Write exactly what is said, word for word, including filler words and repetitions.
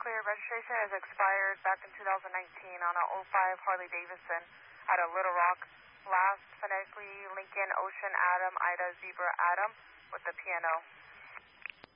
clear. Registration has expired back in two thousand nineteen on a oh five Harley Davidson out of Little Rock. Last phonetically Lincoln Ocean Adam Ida Zebra Adam with the P N O.